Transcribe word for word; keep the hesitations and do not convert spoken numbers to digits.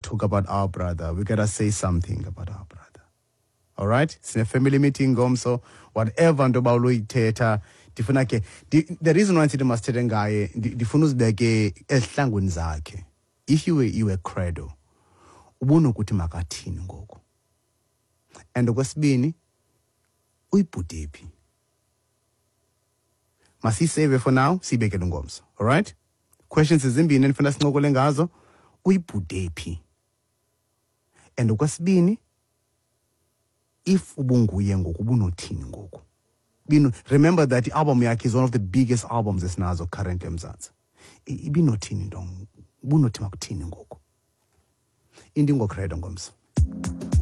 talk about our brother. We gotta say something about our brother. All right? It's a family meeting, Gomso. Whatever nto bawuloyithetha ndifuna ke the reason why sithi masithethe ngaye ndifuna uzibeke ezihlangweni zakhe. If you were you were Credo, ubunokuthi makathini ngoku. And okwesibini uyibhude phi. Masisave for now, sibekele ngomso. All right? Questions ezimbini endifuna sincokole ngazo. Uyibhude phi. And okwesibini, if ubunguye ngoku ubunothini ngoku. Remember that the album yakhe is one of the biggest albums esinazo currently eMzantsi. Ibinothini nto ubunothi makuthini ngoku. Indingo Credo ngomso.